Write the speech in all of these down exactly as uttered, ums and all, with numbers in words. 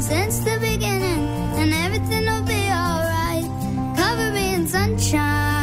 since the beginning, and everything will be alright. Cover me in sunshine.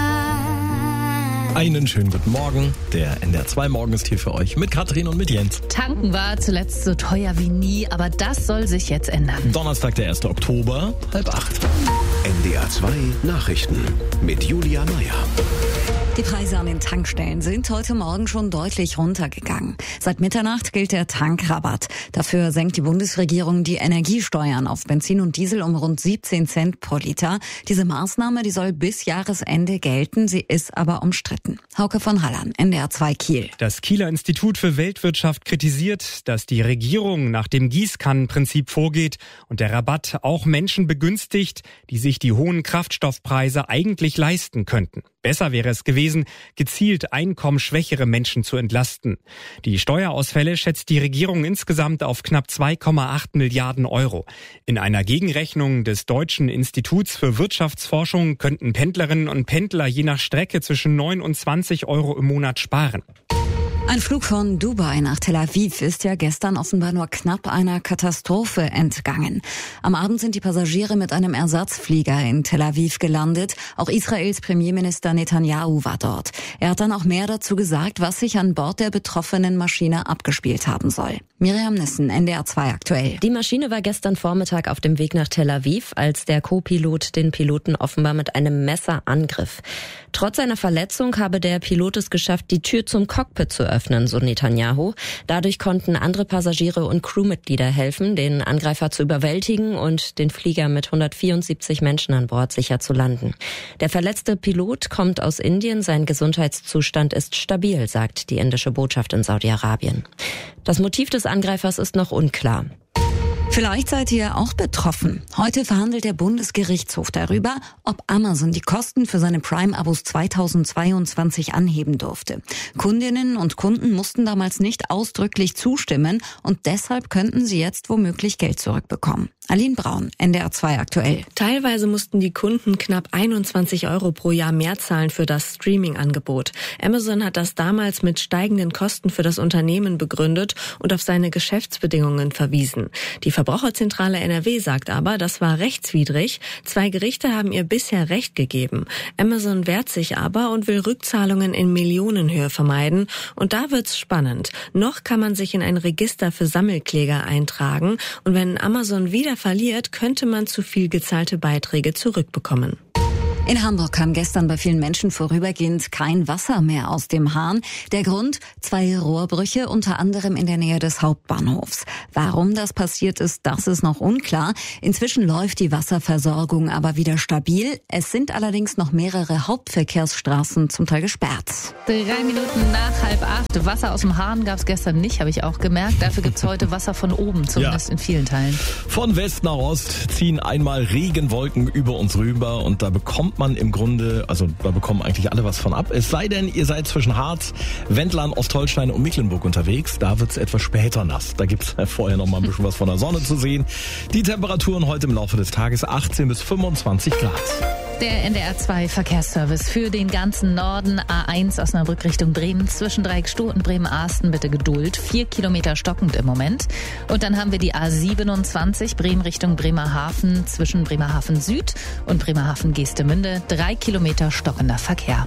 Einen schönen guten Morgen. Der N D R zwei Morgen ist hier für euch mit Katrin und mit Jens. Tanken war zuletzt so teuer wie nie, aber das soll sich jetzt ändern. Donnerstag, der erster Oktober, halb acht. N D R zwei Nachrichten mit Julia Meyer. Die Preise an den Tankstellen sind heute Morgen schon deutlich runtergegangen. Seit Mitternacht gilt der Tankrabatt. Dafür senkt die Bundesregierung die Energiesteuern auf Benzin und Diesel um rund siebzehn Cent pro Liter. Diese Maßnahme, die soll bis Jahresende gelten. Sie ist aber umstritten. Hauke von Halland, N D R zwei Kiel. Das Kieler Institut für Weltwirtschaft kritisiert, dass die Regierung nach dem Gießkannenprinzip vorgeht und der Rabatt auch Menschen begünstigt, die sich die hohen Kraftstoffpreise eigentlich leisten könnten. Besser wäre es gewesen, gezielt einkommensschwächere Menschen zu entlasten. Die Steuerausfälle schätzt die Regierung insgesamt auf knapp zwei Komma acht Milliarden Euro. In einer Gegenrechnung des Deutschen Instituts für Wirtschaftsforschung könnten Pendlerinnen und Pendler je nach Strecke zwischen neun und zwanzig Euro im Monat sparen. Ein Flug von Dubai nach Tel Aviv ist ja gestern offenbar nur knapp einer Katastrophe entgangen. Am Abend sind die Passagiere mit einem Ersatzflieger in Tel Aviv gelandet. Auch Israels Premierminister Netanyahu war dort. Er hat dann auch mehr dazu gesagt, was sich an Bord der betroffenen Maschine abgespielt haben soll. Miriam Nissen, N D R zwei aktuell. Die Maschine war gestern Vormittag auf dem Weg nach Tel Aviv, als der Co-Pilot den Piloten offenbar mit einem Messer angriff. Trotz seiner Verletzung habe der Pilot es geschafft, die Tür zum Cockpit zu öffnen, so Netanyahu. Dadurch konnten andere Passagiere und Crewmitglieder helfen, den Angreifer zu überwältigen und den Flieger mit hundertvierundsiebzig Menschen an Bord sicher zu landen. Der verletzte Pilot kommt aus Indien, sein Gesundheitszustand ist stabil, sagt die indische Botschaft in Saudi-Arabien. Das Motiv des Angreifers ist noch unklar. Vielleicht seid ihr auch betroffen. Heute verhandelt der Bundesgerichtshof darüber, ob Amazon die Kosten für seine Prime-Abos zweitausendzweiundzwanzig anheben durfte. Kundinnen und Kunden mussten damals nicht ausdrücklich zustimmen und deshalb könnten sie jetzt womöglich Geld zurückbekommen. Aline Braun, N D R zwei aktuell. Teilweise mussten die Kunden knapp einundzwanzig Euro pro Jahr mehr zahlen für das Streaming-Angebot. Amazon hat das damals mit steigenden Kosten für das Unternehmen begründet und auf seine Geschäftsbedingungen verwiesen. Die Verbraucherzentrale N R W sagt aber, das war rechtswidrig. Zwei Gerichte haben ihr bisher Recht gegeben. Amazon wehrt sich aber und will Rückzahlungen in Millionenhöhe vermeiden. Und da wird's spannend. Noch kann man sich in ein Register für Sammelkläger eintragen. Und wenn Amazon wieder verliert, könnte man zu viel gezahlte Beiträge zurückbekommen. In Hamburg kam gestern bei vielen Menschen vorübergehend kein Wasser mehr aus dem Hahn. Der Grund? Zwei Rohrbrüche, unter anderem in der Nähe des Hauptbahnhofs. Warum das passiert ist, das ist noch unklar. Inzwischen läuft die Wasserversorgung aber wieder stabil. Es sind allerdings noch mehrere Hauptverkehrsstraßen zum Teil gesperrt. Drei Minuten nach halb acht. Wasser aus dem Hahn gab es gestern nicht, habe ich auch gemerkt. Dafür gibt es heute Wasser von oben, zumindest ja. In vielen Teilen. Von West nach Ost ziehen einmal Regenwolken über uns rüber und da bekommt man im Grunde, also da bekommen eigentlich alle was von ab. Es sei denn, ihr seid zwischen Harz, Wendland, Ostholstein und Mecklenburg unterwegs. Da wird es etwas später nass. Da gibt es vorher noch mal ein bisschen was von der Sonne zu sehen. Die Temperaturen heute im Laufe des Tages achtzehn bis fünfundzwanzig Grad. Der N D R zwei Verkehrsservice für den ganzen Norden. A eins Osnabrück Richtung Bremen. Zwischen Dreieckstuhl und Bremen-Arsten bitte Geduld. Vier Kilometer stockend im Moment. Und dann haben wir die A siebenundzwanzig Bremen Richtung Bremerhaven. Zwischen Bremerhaven Süd und Bremerhaven Geestemünde. Drei Kilometer stockender Verkehr.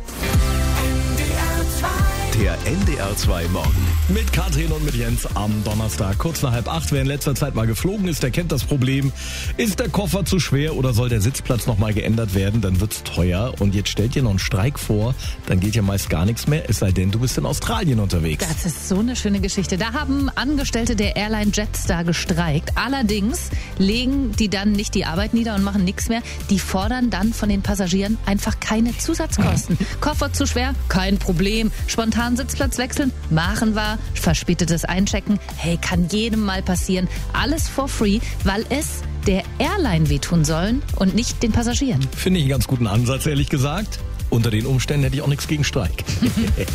Der N D R zwei Morgen. Mit Katrin und mit Jens am Donnerstag. Kurz nach halb acht. Wer in letzter Zeit mal geflogen ist, der kennt das Problem. Ist der Koffer zu schwer oder soll der Sitzplatz nochmal geändert werden, dann wird's teuer. Und jetzt stellt dir noch einen Streik vor, dann geht ja meist gar nichts mehr, es sei denn, du bist in Australien unterwegs. Das ist so eine schöne Geschichte. Da haben Angestellte der Airline Jetstar gestreikt. Allerdings legen die dann nicht die Arbeit nieder und machen nichts mehr. Die fordern dann von den Passagieren einfach keine Zusatzkosten. Koffer zu schwer? Kein Problem. Spontan Sitzplatz wechseln? Machen wir. Verspätetes Einchecken? Hey, kann jedem mal passieren. Alles for free, weil es der Airline wehtun sollen und nicht den Passagieren. Finde ich einen ganz guten Ansatz, ehrlich gesagt. Unter den Umständen hätte ich auch nichts gegen Streik.